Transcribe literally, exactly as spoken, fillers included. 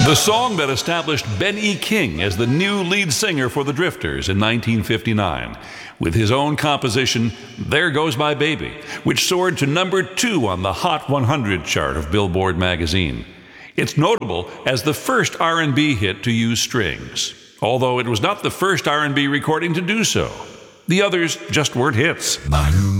The song that established Ben E. King as the new lead singer for the Drifters in nineteen fifty-nine, with his own composition, There Goes My Baby, which soared to number two on the Hot one hundred chart of Billboard magazine. It's notable as the first R and B hit to use strings, although it was not the first R and B recording to do so. The others just weren't hits. Manu.